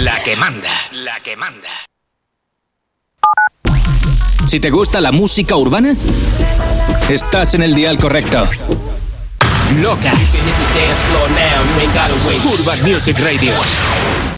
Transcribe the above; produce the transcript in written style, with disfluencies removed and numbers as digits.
La que manda. La que manda. Si te gusta la música urbana, estás en el dial correcto. Loca. Urban Music Radio.